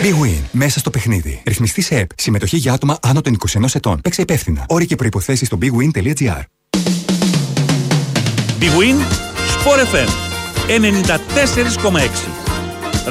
Big Win. Μέσα στο παιχνίδι. Ρυθμιστή σε ΕΠ. Συμμετοχή για άτομα άνω των 21 ετών. Παίξε υπεύθυνα. Όροι και προϋποθέσεις στο bigwin.gr. Big Win. Sport FM 94,6.